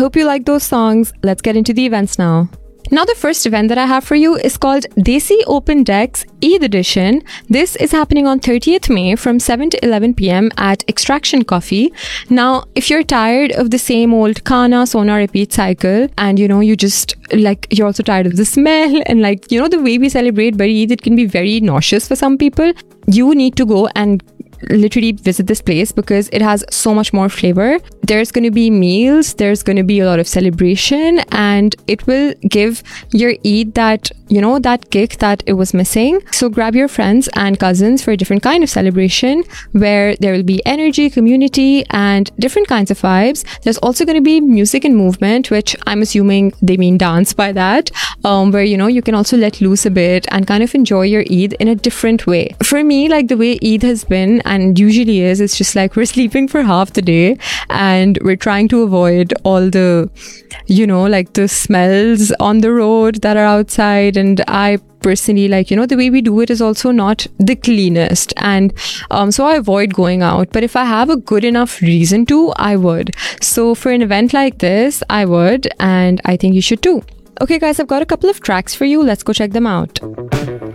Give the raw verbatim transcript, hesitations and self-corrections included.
hope you like those songs. Let's get into the events now. Now, the first event that I have for you is called Desi Open Decks Eid Edition. This is happening on thirtieth May from seven to eleven p.m. at Extraction Coffee. Now, if you're tired of the same old Khana, Sona, repeat cycle, and you know, you just like, you're also tired of the smell and like, you know, the way we celebrate Bari Eid, it can be very nauseous for some people. You need to go and literally visit this place because it has so much more flavor. There's going to be meals, there's going to be a lot of celebration, and it will give your Eid that, you know, that kick that it was missing. So grab your friends and cousins for a different kind of celebration where there will be energy, community, and different kinds of vibes. There's also going to be music and movement, which I'm assuming they mean dance by that, um, where, you know, you can also let loose a bit and kind of enjoy your Eid in a different way. For me, like the way Eid has been and usually is, it's just like we're sleeping for half the day and we're trying to avoid all the, you know, like the smells on the road that are outside. And I personally, like, you know, the way we do it is also not the cleanest, and um, so I avoid going out. But if I have a good enough reason to, I would. So for an event like this, I would, and I think you should too. Okay guys, I've got a couple of tracks for you. Let's go check them out.